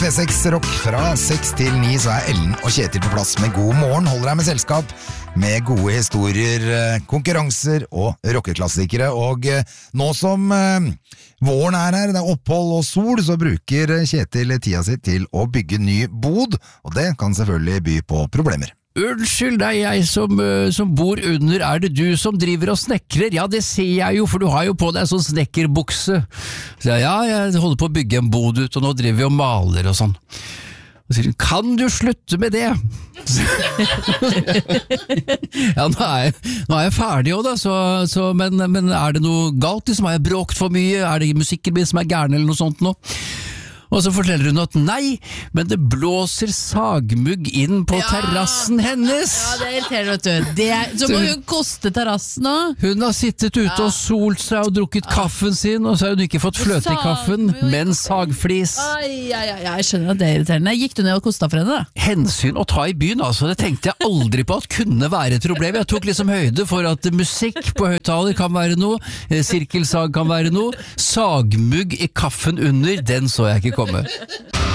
P6 Rock fra 6 til 9, så Ellen og Kjetil på plass med God morgen. Holder deg med selskap med gode historier, konkurranser og rockeklassikere. Og nå som våren her, det opphold og sol, så bruker Kjetil tida sitt til å bygge ny bod, og det kan selvfølgelig by på problemer. Unnskyld, det jeg som bor under. Er det du som driver og snekrer? Ja, det ser jeg jo, for du har jo på deg sånn snekkerbukse. Så ja, jeg holder på å bygge en bod ut, og nå driver vi og maler og sånn. Og sier hun, kan du slutte med det? Ja, nå er jeg ferdig også da, men er det noe galt? Liksom, har jeg bråkt for mye? Er det musikken min som er gærne eller noe sånt nå? Og så forteller hun at nei, men det blåser sagmugg inn på terrassen hennes. Ja, det irriterer, vet du. Så må hun koste terrassen nå. Hun har sittet ute og solt seg og drukket kaffen sin, og så har hun ikke fått fløte i kaffen, men sagflis. Jeg skjønner at det er irriterende. Gikk du ned og kosta for henne da? Hensyn å ta i byen, altså. Det tenkte jeg aldri på at kunne være et problem. Jeg tok liksom høyde for at musikk på høyttaler kan være noe, sirkelsag kan være noe, sagmugg i kaffen under, den så jeg ikke komme.